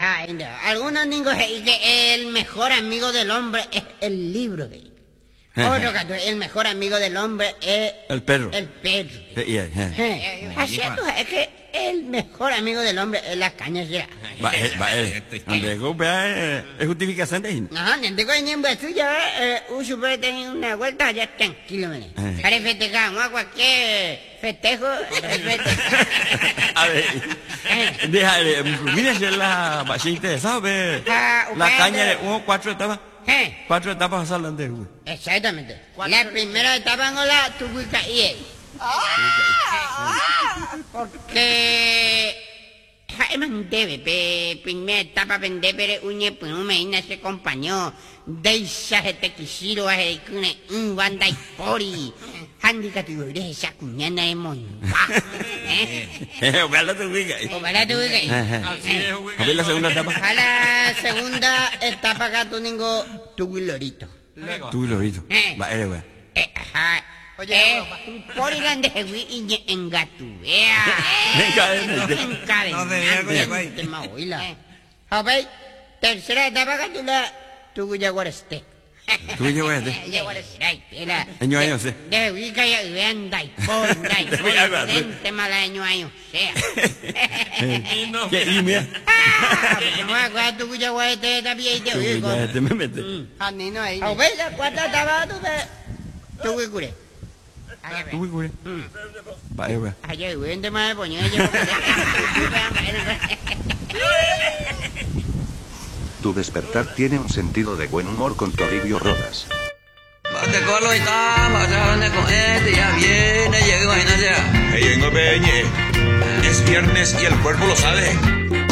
Algunos digo que el mejor amigo del hombre es el libro. Otro caso, el mejor amigo del hombre es el perro. El perro. Así es que el mejor amigo del hombre es la caña. Donde es justificación de no, no te coño en vez ya un super tenía una vuelta ya tranquilo, mene. Para festejar, no cualquier festejo. A ver, mira si la más interesada, ve. La caña de 4 etapas. 4 etapas adelante. Exactamente. La primera etapa no la tuve que ir. Porque primera etapa vende pero me se compañó de esa gente quisiera un banda y pori handicap tu esa cuñana de monta. Ojalá te ubique. A ver la segunda etapa. A la segunda etapa acá tú tengo tu lorito. Tu lorito. Va, Oye, por grande en gatubea. Encadenante. A ver, tercera etapa que tú yaguareste. Tú yaguareste. Año año, sí. De ubica ya venda y por gente mala año sea. ¿Qué? Y mira. No me acuerdo tú yaguareste también te ubico. Te me metes. A ver, la cuarta etapa tú ubico. Tú muy cure. Vaya, güey. Ayer, güey, en tema de poño. Tu despertar tiene un sentido de buen humor con Toribio Rodas. Te colo y está, vas a donde con este, ya viene, llega y no sea. Es viernes y el cuerpo lo sabe.